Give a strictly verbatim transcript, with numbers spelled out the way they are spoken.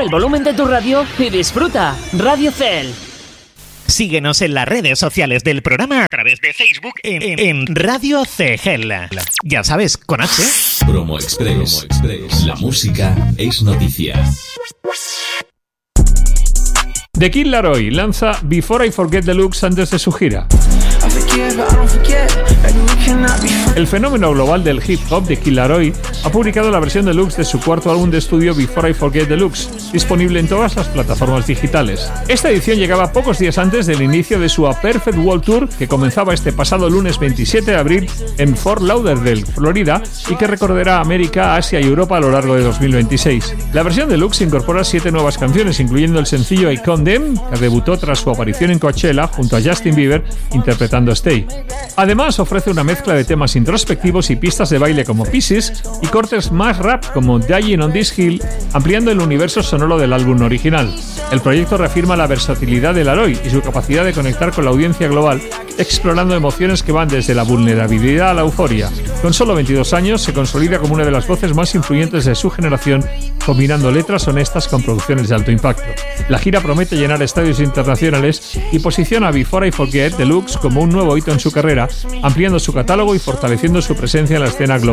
el volumen de tu radio y disfruta. Radio Cel. Síguenos en las redes sociales del programa a través de Facebook en, en Radio C G L. Ya sabes, con H. Promo Express. Promo Express. La música es noticia. The Kid Laroi lanza Before I Forget Deluxe antes de su gira. El fenómeno global del hip hop de Kid Laroi ha publicado la versión deluxe de su cuarto álbum de estudio Before I Forget Deluxe, disponible en todas las plataformas digitales. Esta edición llegaba pocos días antes del inicio de su A Perfect World Tour, que comenzaba este pasado lunes veintisiete de abril en Fort Lauderdale, Florida, y que recorrerá América, Asia y Europa a lo largo de dos mil veintiséis. La versión deluxe incorpora siete nuevas canciones, incluyendo el sencillo I Condemn, que debutó tras su aparición en Coachella junto a Justin Bieber interpretando Stay. Además, ofrece una mezcla de temas introspectivos y pistas de baile como Pieces y cortes más rap como Dying on This Hill, ampliando el universo sonoro del álbum original. El proyecto reafirma la versatilidad de Laroi y su capacidad de conectar con la audiencia global, explorando emociones que van desde la vulnerabilidad a la euforia. Con solo veintidós años, se consolida como una de las voces más influyentes de su generación, combinando letras honestas con producciones de alto impacto. La gira promete llenar estadios internacionales y posiciona a Before I Forget Deluxe como un nuevo hito en su carrera, ampliando su catálogo y fortaleciendo su presencia en la escena global.